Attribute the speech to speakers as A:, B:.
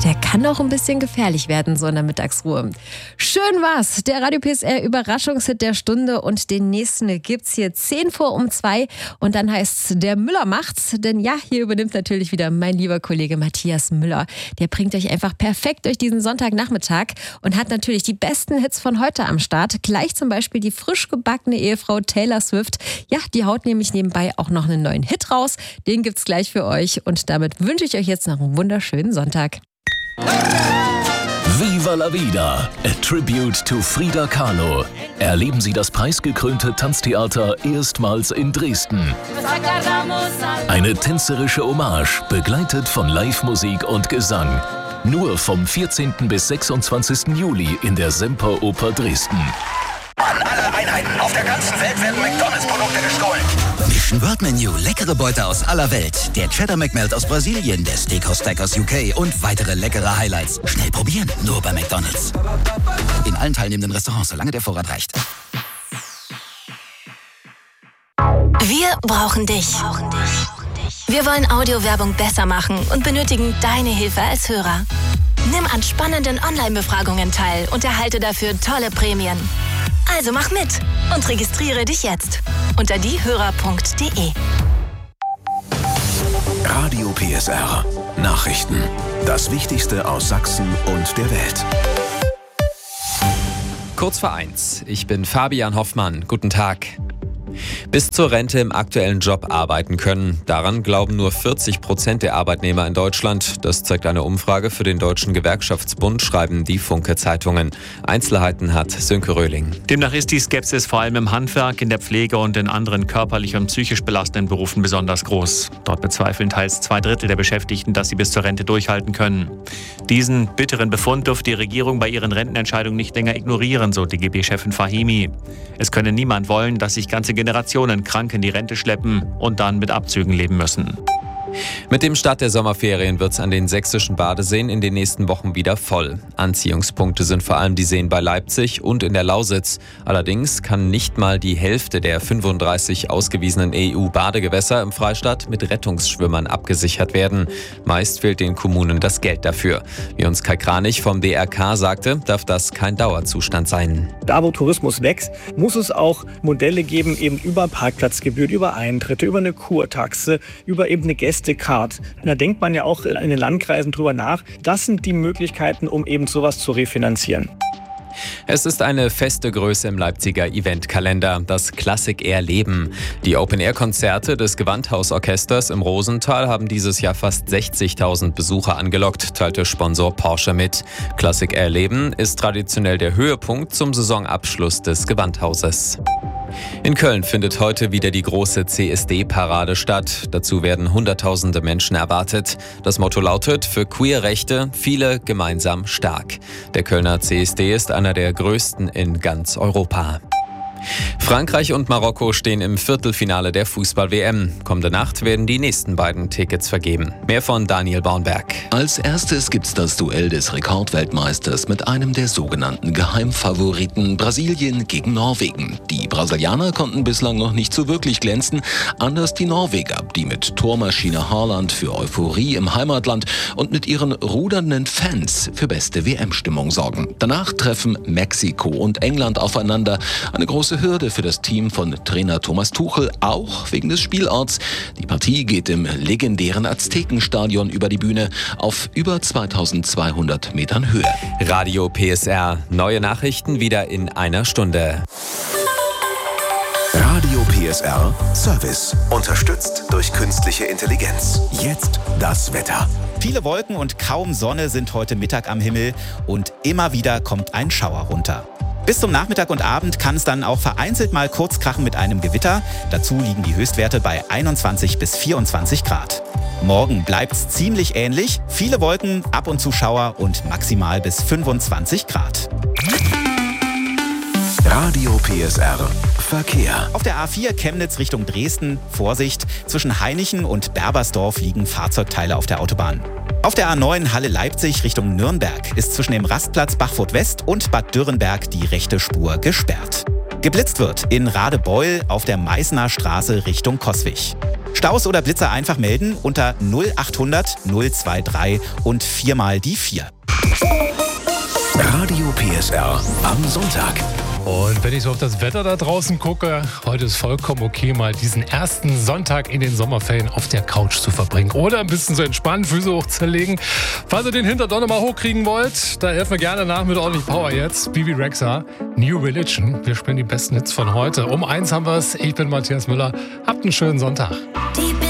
A: der kann auch ein bisschen gefährlich werden, so in der Mittagsruhe. Schön war's. Der Radio PSR Überraschungshit der Stunde und den nächsten gibt's hier 1:10 und dann heißt's, der Müller macht's. Denn ja, hier übernimmt natürlich wieder mein lieber Kollege Matthias Müller. Der bringt euch einfach perfekt durch diesen Sonntagnachmittag und hat natürlich die besten Hits von heute am Start. Gleich zum Beispiel die frisch gebackene Ehefrau Taylor Swift. Ja, die haut nämlich nebenbei auch noch einen neuen Hit raus. Den gibt's gleich für euch und damit wünsche ich euch jetzt noch einen wunderschönen Sonntag.
B: Viva la Vida, a tribute to Frida Kahlo. Erleben Sie das preisgekrönte Tanztheater erstmals in Dresden. Eine tänzerische Hommage, begleitet von Live-Musik und Gesang. Nur vom 14. bis 26. Juli in der Semperoper Dresden.
C: An alle Einheiten auf der ganzen Welt werden McDonalds-Produkte gestohlen.
D: Mission World Menu, leckere Beute aus aller Welt. Der Cheddar McMelt aus Brasilien, der Steakhouse Stack aus UK und weitere leckere Highlights. Schnell probieren, nur bei McDonalds. In allen teilnehmenden Restaurants, solange der Vorrat reicht.
E: Wir brauchen dich. Wir wollen Audiowerbung besser machen und benötigen deine Hilfe als Hörer. Nimm an spannenden Online-Befragungen teil und erhalte dafür tolle Prämien. Also mach mit und registriere dich jetzt unter diehörer.de.
B: Radio PSR. Nachrichten. Das Wichtigste aus Sachsen und der Welt.
F: Kurz vor 1. Ich bin Fabian Hoffmann. Guten Tag. Bis zur Rente im aktuellen Job arbeiten können. Daran glauben nur 40% der Arbeitnehmer in Deutschland. Das zeigt eine Umfrage für den Deutschen Gewerkschaftsbund, schreiben die Funke-Zeitungen. Einzelheiten hat Sönke Röhling.
G: Demnach ist die Skepsis vor allem im Handwerk, in der Pflege und in anderen körperlich und psychisch belastenden Berufen besonders groß. Dort bezweifeln teils 2/3 der Beschäftigten, dass sie bis zur Rente durchhalten können. Diesen bitteren Befund dürfte die Regierung bei ihren Rentenentscheidungen nicht länger ignorieren, so DGB-Chefin Fahimi. Es könne niemand wollen, dass sich ganze Generationen krank in die Rente schleppen und dann mit Abzügen leben müssen.
F: Mit dem Start der Sommerferien wird es an den sächsischen Badeseen in den nächsten Wochen wieder voll. Anziehungspunkte sind vor allem die Seen bei Leipzig und in der Lausitz. Allerdings kann nicht mal die Hälfte der 35 ausgewiesenen EU-Badegewässer im Freistaat mit Rettungsschwimmern abgesichert werden. Meist fehlt den Kommunen das Geld dafür. Wie uns Kai Kranich vom DRK sagte, darf das kein Dauerzustand sein.
H: Da, wo Tourismus wächst, muss es auch Modelle geben, eben über Parkplatzgebühren, über Eintritte, über eine Kurtaxe, über eben eine Gästecard. Da denkt man ja auch in den Landkreisen drüber nach. Das sind die Möglichkeiten, um eben sowas zu refinanzieren.
F: Es ist eine feste Größe im Leipziger Eventkalender, das Classic Air Leben. Die Open-Air-Konzerte des Gewandhausorchesters im Rosental haben dieses Jahr fast 60.000 Besucher angelockt, teilte Sponsor Porsche mit. Classic Air Leben ist traditionell der Höhepunkt zum Saisonabschluss des Gewandhauses. In Köln findet heute wieder die große CSD-Parade statt. Dazu werden Hunderttausende Menschen erwartet. Das Motto lautet: für Queerrechte, viele gemeinsam stark. Der Kölner CSD ist einer der größten in ganz Europa. Frankreich und Marokko stehen im Viertelfinale der Fußball-WM. Kommende Nacht werden die nächsten beiden Tickets vergeben. Mehr von Daniel Baunberg.
I: Als erstes gibt's das Duell des Rekordweltmeisters mit einem der sogenannten Geheimfavoriten Brasilien gegen Norwegen. Die Brasilianer konnten bislang noch nicht so wirklich glänzen, anders die Norweger, die mit Tormaschine Haaland für Euphorie im Heimatland und mit ihren rudernden Fans für beste WM-Stimmung sorgen. Danach treffen Mexiko und England aufeinander. Eine große Hürde für das Team von Trainer Thomas Tuchel, auch wegen des Spielorts. Die Partie geht im legendären Aztekenstadion über die Bühne auf über 2200 Metern Höhe.
F: Radio PSR. Neue Nachrichten wieder in einer Stunde.
B: Radio PSR Service. Unterstützt durch künstliche Intelligenz. Jetzt das Wetter.
J: Viele Wolken und kaum Sonne sind heute Mittag am Himmel und immer wieder kommt ein Schauer runter. Bis zum Nachmittag und Abend kann es dann auch vereinzelt mal kurz krachen mit einem Gewitter. Dazu liegen die Höchstwerte bei 21 bis 24 Grad. Morgen bleibt's ziemlich ähnlich. Viele Wolken, ab und zu Schauer und maximal bis 25 Grad.
B: Radio PSR Verkehr.
J: Auf der A4 Chemnitz Richtung Dresden, Vorsicht, zwischen Hainichen und Berbersdorf liegen Fahrzeugteile auf der Autobahn. Auf der A9 Halle-Leipzig Richtung Nürnberg ist zwischen dem Rastplatz Bachfurt West und Bad Dürrenberg die rechte Spur gesperrt. Geblitzt wird in Radebeul auf der Meißner Straße Richtung Coswig. Staus oder Blitzer einfach melden unter 0800 023 und 4 mal die 4.
B: Radio PSR am Sonntag.
K: Und wenn ich so auf das Wetter da draußen gucke, heute ist vollkommen okay, mal diesen ersten Sonntag in den Sommerferien auf der Couch zu verbringen. Oder ein bisschen so entspannen, Füße hochzerlegen. Falls ihr den Hintern doch nochmal hochkriegen wollt, da helfen wir gerne nach mit ordentlich Power jetzt. Bebe Rexha, New Religion. Wir spielen die besten Hits von heute. Um 1 haben wir es. Ich bin Matthias Müller. Habt einen schönen Sonntag.